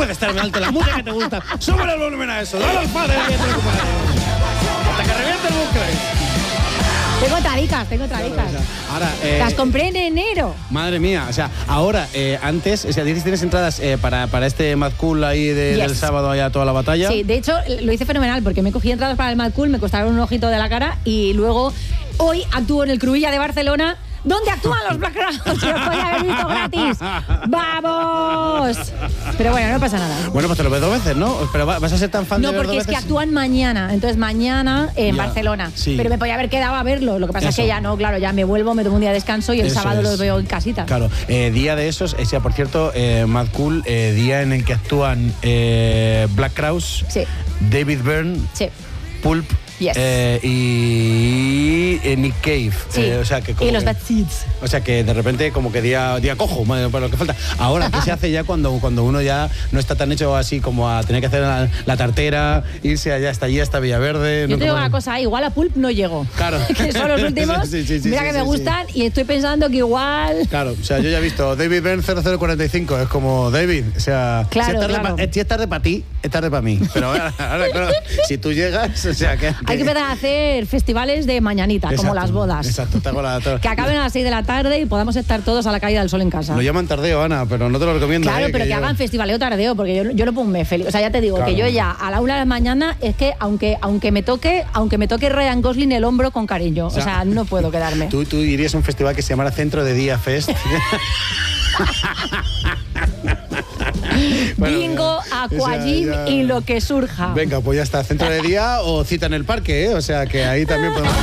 puede estar en alto la música que te gusta. Súbele el volumen a eso. Dale al padre y te recuperas. Hasta que reviente el bucle. Tengo otra dicas. Ahora, las compré en enero. Madre mía, o sea, ahora, antes, o sea, tienes entradas para este Mad Cool ahí del sábado allá toda la batalla. Sí, de hecho, lo hice fenomenal porque me cogí entradas para el Mad Cool, me costaron un ojito de la cara y luego hoy actúo en el Cruïlla de Barcelona, donde actúan los Black Crowes, que os podía haber visto gratis. ¡Vamos! Pero bueno, no pasa nada. Bueno, pues te lo ves 2 veces, ¿no? Pero vas a ser tan fan de verlo 2 veces. No, porque es que actúan mañana. Entonces, mañana en Barcelona. Sí. Pero me podía haber quedado a verlo. Lo que pasa es que ya no, claro, ya me vuelvo, me tomo un día de descanso y el sábado los veo en casita. Claro. Día de esos, por cierto, Mad Cool, día en el que actúan Black Crowes, David Byrne, Pulp, y Nick Cave. O sea, que como y los Bad Seeds. O sea que de repente como que día cojo, para lo que falta. Ahora, ¿qué se hace ya cuando uno ya no está tan hecho así como a tener que hacer la tartera, irse allá hasta allí, hasta Villaverde? Yo te digo una cosa, igual a Pulp no llego. Claro. Que son los últimos. Mira que me gustan y estoy pensando que igual... Claro, o sea, yo ya he visto David Byrne 0045, es como David, o sea, claro, si es tarde para ti, es tarde para mí. Pero ahora claro, si tú llegas, o sea, que hay que empezar a hacer festivales de mañanita, como las bodas. Exacto, que acaben a las 6 de la tarde y podamos estar todos a la caída del sol en casa. Lo llaman tardeo, Ana, pero no te lo recomiendo. Claro, pero que hagan festivaleo tardeo, porque yo no puedo me feliz. O sea, ya te digo, que yo ya a la 1 de la mañana es que aunque me toque Ryan Gosling el hombro con cariño, o sea, no puedo quedarme. Tú irías a un festival que se llamara Centro de Día Fest. Bingo, aquagym y lo que surja. Venga, pues ya está, centro de día o cita en el parque, O sea, que ahí también podemos...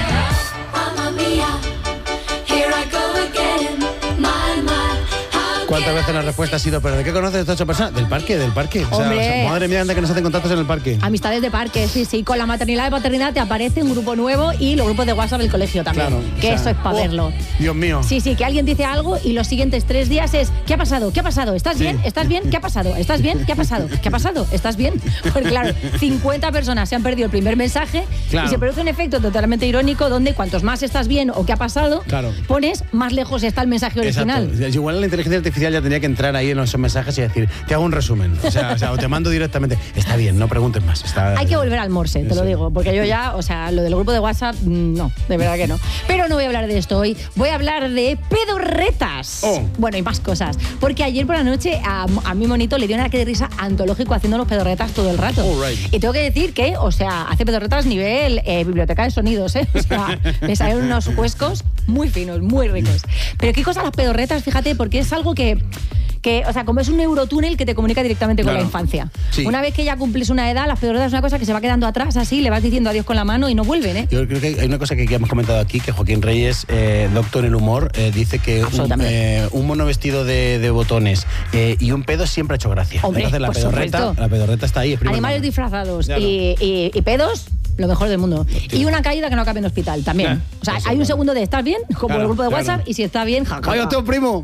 ¿Cuántas veces la respuesta ha sido, pero de qué conoces a estas 8 personas? Del parque. O sea, madre mía, anda que nos hacen contactos en el parque. Amistades de parque, sí. Con la maternidad y paternidad te aparece un grupo nuevo y los grupos de WhatsApp del colegio también. Claro, que eso es para verlo. Dios mío. Sí, que alguien dice algo y los siguientes 3 días es ¿qué ha pasado? ¿Estás bien? ¿Qué ha pasado? ¿Estás bien? ¿Qué ha pasado? ¿Qué ha pasado? ¿Estás bien? Porque claro, 50 personas se han perdido el primer mensaje y se produce un efecto totalmente irónico donde cuantos más estás bien o qué ha pasado, pones más lejos está el mensaje original. Exacto. Igual la inteligencia artificial ya tenía que entrar ahí en esos mensajes y decir, te hago un resumen. O sea, o te mando directamente. Está bien, no preguntes más. Hay que volver al Morse, te lo digo, porque yo ya, o sea, lo del grupo de WhatsApp, no, de verdad que no. Pero no voy a hablar de esto hoy, voy a hablar de pedorretas. Bueno, y más cosas. Porque ayer por la noche a mi monito le dio un ataque de risa antológico haciendo los pedorretas todo el rato. Y tengo que decir que, o sea, hace pedorretas nivel biblioteca de sonidos, O sea, me salen unos huescos muy finos, muy ricos. Pero qué cosa las pedorretas, fíjate, porque es algo que, o sea, como es un neurotúnel que te comunica directamente con la infancia. Una vez que ya cumples una edad, las pedorretas es una cosa que se va quedando atrás, así, le vas diciendo adiós con la mano y no vuelven, Yo creo que hay una cosa que ya hemos comentado aquí, que Joaquín Reyes, doctor en humor, dice que un mono vestido de botones y un pedo siempre ha hecho gracia. Hombre, entonces la pedorreta está ahí. Animales disfrazados y pedos, lo mejor del mundo. Y una caída que no acabe en hospital, también. O sea, hay un segundo de ¿estás bien? Como el grupo de WhatsApp, y si está bien, jajaja. ¡Vaya tío, primo!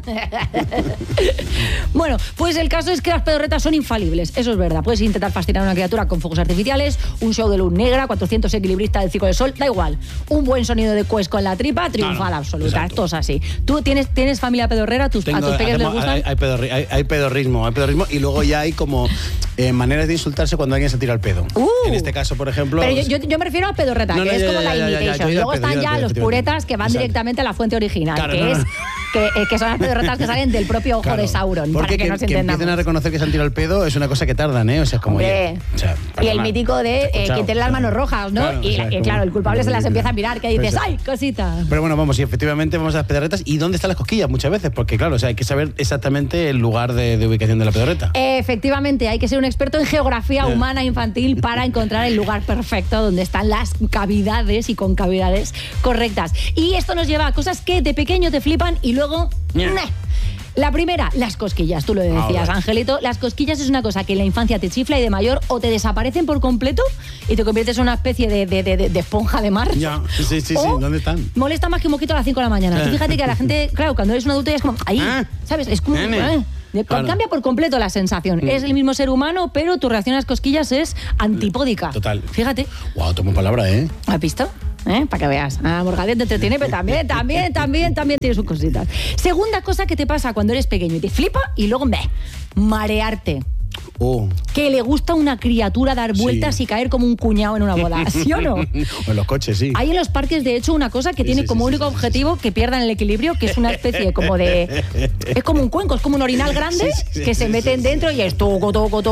Bueno, pues el caso es que las pedorretas son infalibles, eso es verdad. Puedes intentar fascinar a una criatura con fuegos artificiales, un show de luz negra, 400 equilibristas del Circo del Sol, da igual. Un buen sonido de cuesco en la tripa, triunfal absoluta. Exacto. Esto es así. ¿Tú tienes familia pedorrera? ¿A tus peques les gustan? Hay pedorrismo, y luego ya hay como maneras de insultarse cuando alguien se tira el pedo. En este caso, por ejemplo... Pero yo me refiero a pedorreta, que es como la imitation. Luego están ya los puretas que van directamente a la fuente original, que son las pedorretas que salen del propio ojo de Sauron. Porque para que empiecen a reconocer que se han tirado el pedo es una cosa que tardan, O sea, es como... y el mítico de quien tiene las manos rojas, ¿no? Claro, el culpable se las empieza a mirar, que dices, ¡ay, cosita! Pero bueno, vamos, y efectivamente vamos a las pedorretas. ¿Y dónde están las cosquillas? Muchas veces, porque claro, o sea, hay que saber exactamente el lugar de ubicación de la pedorreta. Efectivamente, hay que ser un experto en geografía humana infantil para encontrar el lugar perfecto donde están las cavidades y concavidades correctas. Y esto nos lleva a cosas que de pequeño te flipan y luego... La primera, las cosquillas, tú lo decías, Angelito. Las cosquillas es una cosa que en la infancia te chifla y de mayor o te desaparecen por completo y te conviertes en una especie de esponja de mar. Ya, sí, ¿dónde están? Molesta más que un moquito a las 5 de la mañana. Tú fíjate que a la gente, claro, cuando eres un adulto ya es como, ahí, ¿sabes? Es como... Cambia por completo la sensación. Es el mismo ser humano, pero tu reacción a las cosquillas es antipódica. Total. Fíjate. Wow, tomo palabra, ¿Has visto? Para que veas. Morgadía te entretiene, pero también tiene sus cositas. Segunda cosa que te pasa cuando eres pequeño y te flipa y luego marearte. Que le gusta una criatura dar vueltas y caer como un cuñado en una boda, ¿sí o no? O en los coches, sí. Hay en los parques, de hecho, una cosa que tiene como único objetivo que pierdan el equilibrio, que es una especie como de... Es como un cuenco, es como un orinal grande que se meten dentro y es toco,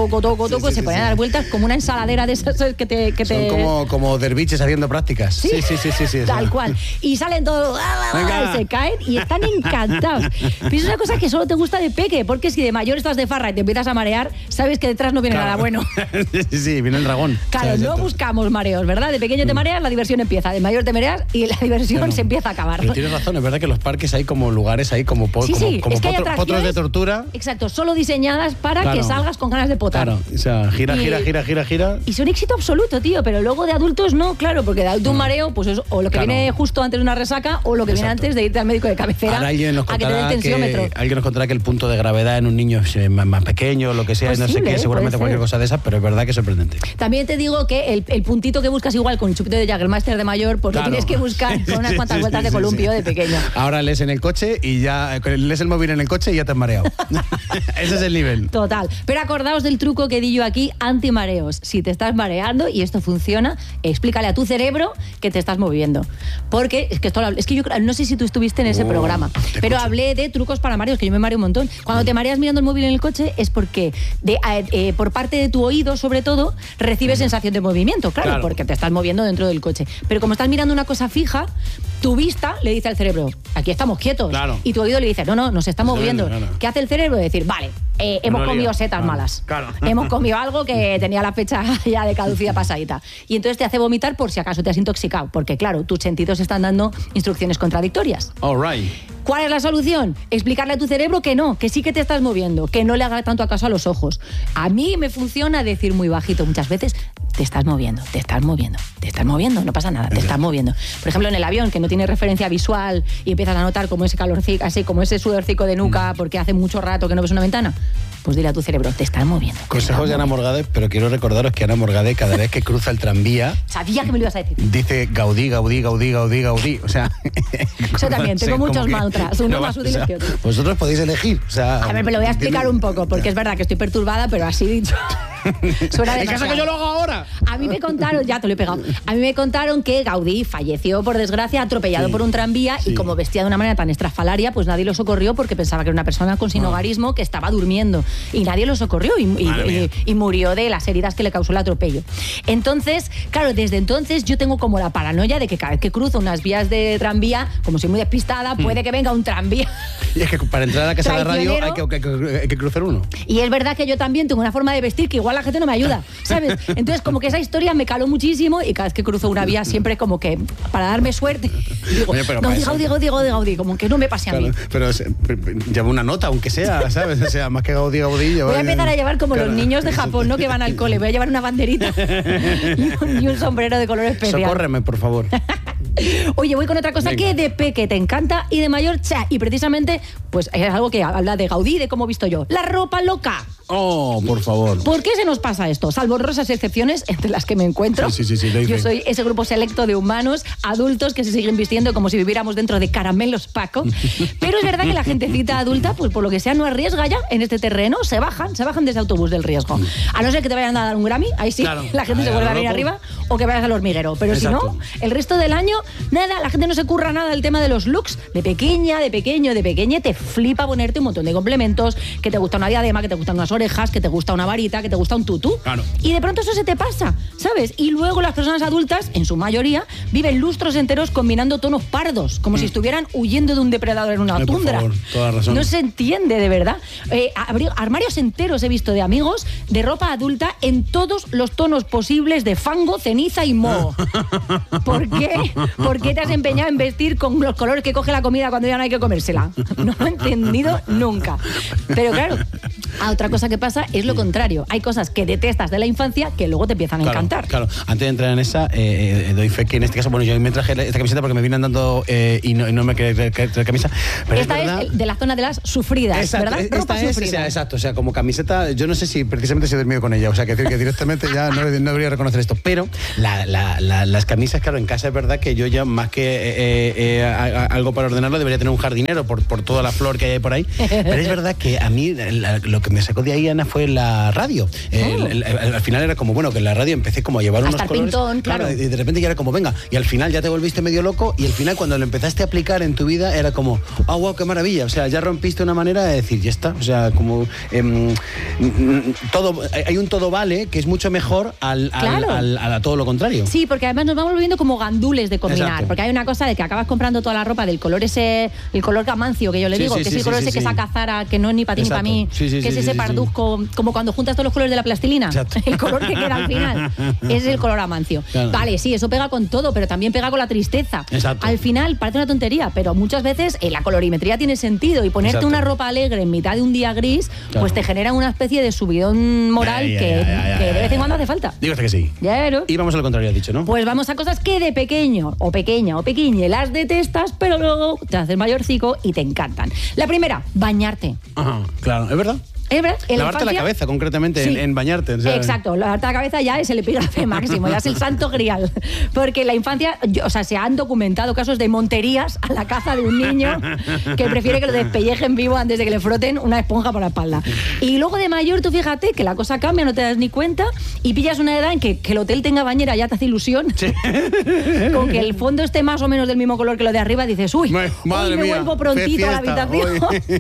se ponen a dar vueltas como una ensaladera de esas que te... Son como derviches haciendo prácticas. Sí. Tal cual. Y salen todos, se caen y están encantados. Pero es una cosa que solo te gusta de peque, porque si de mayor estás de farra y te empiezas a marear, sabes que detrás no viene nada bueno. Sí, viene el dragón. Claro, no buscamos mareos, ¿verdad? De pequeño te mareas, la diversión empieza. De mayor te mareas y la diversión se empieza a acabar. Pero tienes razón, es verdad que en los parques hay como lugares ahí como potros de tortura. Exacto, solo diseñadas para que salgas con ganas de potar. Claro, o sea, gira. Y son éxito absoluto, tío, pero luego de adultos no, claro, porque de adulto un mareo, pues es o lo que viene justo antes de una resaca o lo que viene antes de irte al médico de cabecera a que te dé el tensiómetro. Alguien nos contará que el punto de gravedad en un niño es más pequeño, lo que sea, no sé qué, seguramente cualquier cosa de esas, pero es verdad que es sorprendente. También te digo que el puntito que buscas igual con el chupito de Jägermeister de mayor, pues lo tienes que buscar con unas cuantas vueltas de columpio de pequeño. Ahora lees en el coche y ya lees el móvil en el coche y ya te has mareado. Ese es el nivel. Total. Pero acordaos del truco que di yo aquí, antimareos. Si te estás mareando y esto funciona, explícale a tu cerebro que te estás moviendo. Porque es que yo no sé si tú estuviste en ese programa, pero hablé de trucos para mareos, que yo me mareo un montón. Cuando te mareas mirando el móvil en el coche es porque por parte de tu oído, sobre todo, recibes sensación de movimiento, claro, porque te estás moviendo dentro del coche. Pero como estás mirando una cosa fija, tu vista le dice al cerebro, aquí estamos quietos. Claro. Y tu oído le dice, no, nos está moviendo. No. ¿Qué hace el cerebro? Decir, vale, hemos comido setas malas. Claro. Hemos comido algo que tenía la fecha ya de caducidad pasadita. Y entonces te hace vomitar por si acaso te has intoxicado. Porque claro, tus sentidos están dando instrucciones contradictorias. All right. ¿Cuál es la solución? Explicarle a tu cerebro que no, que sí que te estás moviendo, que no le haga tanto caso a los ojos. A mí me funciona decir muy bajito muchas veces, te estás moviendo, no pasa nada, te estás moviendo. Por ejemplo, en el avión, que no tiene referencia visual y empiezas a notar como ese calorcico, así como ese sudorcico de nuca porque hace mucho rato que no ves una ventana, pues dile a tu cerebro, te estás moviendo. Consejos de Ana Morgade, pero quiero recordaros que Ana Morgade, cada vez que cruza el tranvía... Sabía que me lo ibas a decir. Dice Gaudí. O sea... Yo también, tengo muchos mantras, uno más útil que otro. Vosotros podéis elegir. O sea, a ver, me lo voy a explicar un poco, porque es verdad que estoy perturbada, pero así dicho... Suena ¿En caso que yo lo hago ahora? A mí me contaron, ya te lo he pegado, a mí me contaron que Gaudí falleció, por desgracia, atropellado por un tranvía y como vestía de una manera tan estrafalaria, pues nadie lo socorrió porque pensaba que era una persona con sinogarismo que estaba durmiendo y nadie lo socorrió y murió de las heridas que le causó el atropello. Entonces, claro, desde entonces yo tengo como la paranoia de que cada vez que cruzo unas vías de tranvía, como soy muy despistada, puede que venga un tranvía. Y es que para entrar a la casa de radio hay que cruzar uno. Y es verdad que yo también tengo una forma de vestir que igual la gente no me ayuda, ¿sabes? Entonces como que esa historia me caló muchísimo y cada vez que cruzo una vía siempre como que para darme suerte digo, Gaudí, como que no me pase a mí. Pero lleva una nota, aunque sea, ¿sabes? O sea, más que Gaudí. Voy a empezar a llevar como los niños de Japón, ¿no? Que van al cole. Voy a llevar una banderita y un sombrero de color especial. Socórreme, por favor. Oye, voy con otra cosa que de peque te encanta y de mayor, y precisamente, pues es algo que habla de Gaudí, de cómo he visto yo. La ropa loca. Oh, por favor. ¿Por qué se nos pasa esto? Salvo honrosas excepciones entre las que me encuentro. Sí, yo soy ese grupo selecto de humanos, adultos, que se siguen vistiendo como si viviéramos dentro de caramelos Paco. Pero es verdad que la gentecita adulta, pues por lo que sea, no arriesga ya en este terreno. Se bajan de ese autobús del riesgo. A no ser que te vayan a dar un Grammy, ahí sí, claro, la gente se vuelve a venir arriba, o que vayas al hormiguero. Pero exacto. Si no, el resto del año, nada, la gente no se curra nada del tema de los looks. De pequeña, de pequeño, de pequeña, te flipa ponerte un montón de complementos, que te gusta una diadema, que te gustan unas orejas, que te gusta una varita, que te gusta un tutú. Claro. Y de pronto eso se te pasa, ¿sabes? Y luego las personas adultas, en su mayoría, viven lustros enteros combinando tonos pardos, como si estuvieran huyendo de un depredador en una tundra. Por favor, toda razón. No se entiende, de verdad. Armarios enteros he visto de amigos de ropa adulta en todos los tonos posibles de fango, ceniza y moho. ¿Por qué? ¿Por qué te has empeñado en vestir con los colores que coge la comida cuando ya no hay que comérsela? No lo he entendido nunca. Pero claro, otra cosa que pasa es lo contrario. Hay cosas que detestas de la infancia que luego te empiezan a encantar. Claro, antes de entrar en esa, doy fe que en este caso, bueno, yo me traje esta camiseta porque me vienen dando y no me quería traer camisa. Pero esta es de la zona de las sufridas, exacto, ¿verdad? Ropa sufrida. Exacto, o sea, como camiseta, yo no sé si precisamente se he dormido con ella, o sea, que directamente ya no debería reconocer esto, pero las camisas, claro, en casa es verdad que yo ya más que algo para ordenarlo debería tener un jardinero por toda la flor que hay por ahí, pero es verdad que a mí lo que que me sacó de ahí, Ana, fue la radio. Al final era como, bueno, que en la radio empecé como a llevar unos colores. Pintón, claro. Y de repente ya era como, venga, y al final ya te volviste medio loco, y al final cuando lo empezaste a aplicar en tu vida era como, wow, qué maravilla. O sea, ya rompiste una manera de decir, ya está. O sea, como hay un todo vale que es mucho mejor a todo lo contrario. Sí, porque además nos vamos volviendo como gandules de combinar. Exacto. Porque hay una cosa de que acabas comprando toda la ropa del color ese, el color camancio que yo le digo, que es el color ese que saca Zara, que no es ni para ti ni para mí, que es ese parduzco, como cuando juntas todos los colores de la plastilina. Exacto. El color que queda al final es el color amancio. Claro. Vale, sí, eso pega con todo, pero también pega con la tristeza. Exacto. Al final parece una tontería, pero muchas veces la colorimetría tiene sentido, y ponerte una ropa alegre en mitad de un día gris, pues te genera una especie de subidón moral que de vez en cuando hace falta. Digo que sí. Ya, ¿no? Y vamos a lo contrario, has dicho, ¿no? Pues vamos a cosas que de pequeño o pequeña o pequeñe las detestas, pero luego te haces mayorcico y te encantan. La primera, bañarte. Ajá, claro, es verdad. Lavarte la cabeza, concretamente, sí, en bañarte. O sea, exacto, lavarte la cabeza ya es el epígrafe máximo, ya es el santo grial. Porque en la infancia, se han documentado casos de monterías a la caza de un niño que prefiere que lo despellejen vivo antes de que le froten una esponja por la espalda. Y luego de mayor, tú fíjate que la cosa cambia, no te das ni cuenta, y pillas una edad en que el hotel tenga bañera ya te hace ilusión. Sí. Con que el fondo esté más o menos del mismo color que lo de arriba, dices, uy, madre hoy me mía, vuelvo prontito a la habitación.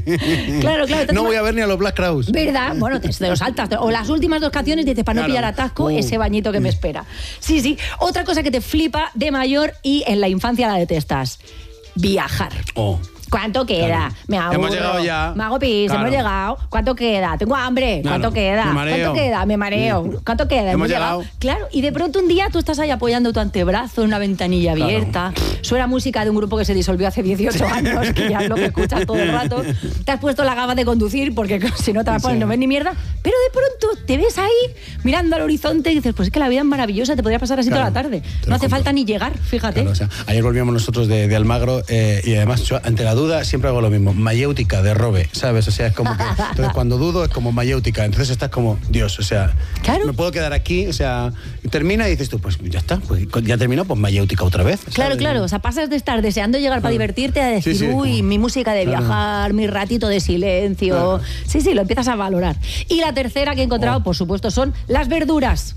Claro. No voy a ver ni a los Black Crowes. ¿Verdad? Bueno, te lo saltas. O las últimas 2 canciones dices, para no pillar atasco, ese bañito que me espera. Sí. Otra cosa que te flipa de mayor y en la infancia la detestas. Viajar. ¿Cuánto queda? Claro. Me aburro. Hemos llegado ya. Me hago pis, hemos llegado. ¿Cuánto queda? Tengo hambre. ¿Cuánto queda? ¿Cuánto queda? Me mareo. ¿Cuánto queda? Hemos llegado. Claro, y de pronto un día tú estás ahí apoyando tu antebrazo en una ventanilla abierta. Suena música de un grupo que se disolvió hace 18 años, que ya es lo que escuchas todo el rato. Te has puesto la gafa de conducir, porque si no te la pones no ves ni mierda. Pero de pronto te ves ahí mirando al horizonte y dices, pues es que la vida es maravillosa, te podría pasar así toda la tarde. No hace falta ni llegar, fíjate. Claro, o sea, ayer volvíamos nosotros de Almagro y además yo, ante la duda siempre hago lo mismo, mayéutica de robe, ¿sabes? O sea, es como que entonces cuando dudo es como mayéutica, entonces estás como, Dios, o sea, claro, me puedo quedar aquí, o sea, termina y dices tú, pues ya está, pues ya terminó, pues mayéutica otra vez, ¿sabes? Claro, o sea, pasas de estar deseando llegar para divertirte a decir, uy, mi música de viajar, mi ratito de silencio. Sí, lo empiezas a valorar. Y la tercera que he encontrado, por supuesto, son las verduras.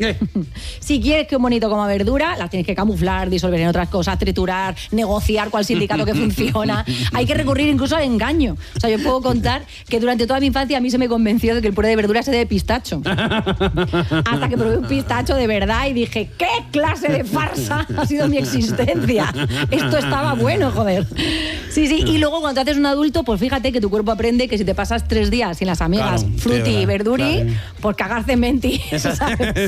Si quieres que un bonito coma verdura, las tienes que camuflar, disolver en otras cosas, triturar, negociar cuál sindicato que funciona. Hay que recurrir incluso al engaño. O sea, yo puedo contar que durante toda mi infancia a mí se me convenció de que el puré de verduras era de pistacho. Hasta que probé un pistacho de verdad y dije, ¿qué clase de farsa ha sido mi existencia? Esto estaba bueno, joder. Sí, y luego cuando te haces un adulto, pues fíjate que tu cuerpo aprende que si te pasas 3 días sin las amigas fruti y verduri, pues cagar cementi, ¿sabes?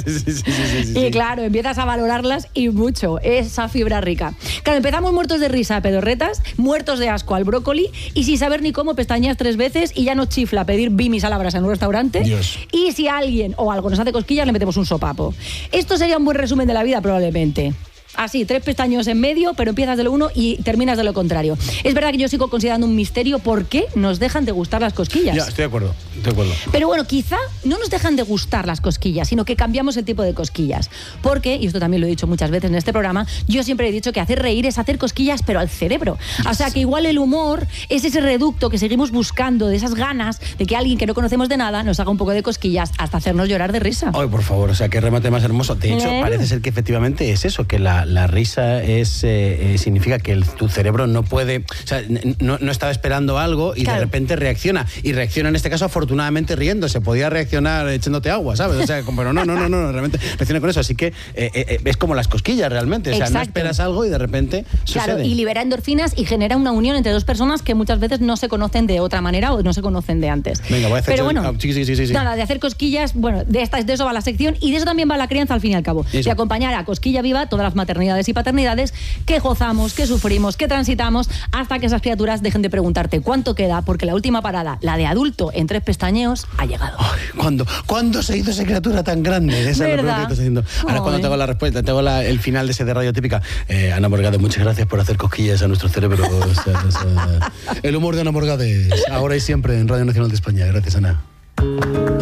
Y claro, empiezas a valorarlas y mucho, esa fibra rica. Claro, empezamos muertos de risa a pedorretas, muertos de asco al brócoli y sin saber ni cómo pestañeas 3 veces y ya nos chifla pedir bimis a la brasa en un restaurante. Dios. Y si alguien o algo nos hace cosquillas, le metemos un sopapo. Esto sería un buen resumen de la vida probablemente. Así, 3 pestaños en medio, pero empiezas de lo uno y terminas de lo contrario. Es verdad que yo sigo considerando un misterio por qué nos dejan de gustar las cosquillas. Ya, estoy de acuerdo. Pero bueno, quizá no nos dejan de gustar las cosquillas, sino que cambiamos el tipo de cosquillas. Porque, y esto también lo he dicho muchas veces en este programa, yo siempre he dicho que hacer reír es hacer cosquillas, pero al cerebro. O sea, que igual el humor es ese reducto que seguimos buscando, de esas ganas de que alguien que no conocemos de nada nos haga un poco de cosquillas hasta hacernos llorar de risa. Ay, por favor, o sea, qué remate más hermoso. De hecho, parece ser que efectivamente es eso, que la risa significa que tu cerebro no puede, o sea, no estaba esperando algo y de repente reacciona. Y reacciona en este caso afortunadamente riéndose. Podía reaccionar echándote agua, ¿sabes? O sea, pero no, realmente reacciona con eso. Así que es como las cosquillas realmente. O sea, no esperas algo y de repente sucede. Claro, y libera endorfinas y genera una unión entre 2 personas que muchas veces no se conocen de otra manera o no se conocen de antes. Venga, voy a hacer... Pero bueno, sí. Nada, de hacer cosquillas, bueno, de eso va la sección y de eso también va la crianza al fin y al cabo. Eso. De acompañar a Cosquilla Viva todas las maternidades y paternidades que gozamos, que sufrimos, que transitamos hasta que esas criaturas dejen de preguntarte cuánto queda, porque la última parada, la de adulto en 3 pestañeos, ha llegado. Ay, ¿Cuándo se hizo esa criatura tan grande? Esa es la pregunta que estás haciendo. Ahora cuando tengo la respuesta, tengo el final de ese de Radio Típica. Ana Morgade, muchas gracias por hacer cosquillas a nuestro cerebro. El humor de Ana Morgade, ahora y siempre en Radio Nacional de España. Gracias, Ana.